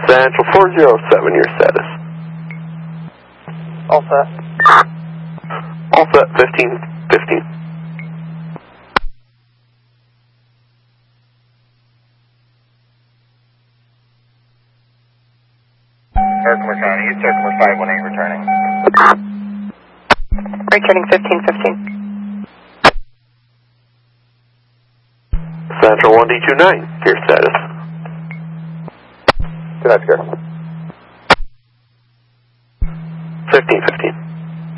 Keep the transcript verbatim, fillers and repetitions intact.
Central four zero seven, your status. All set. All set, fifteen fifteen. Herkimer County, East Herkimer five one eight returning. Returning fifteen fifteen. Central one D two nine, your status. Good night, sir.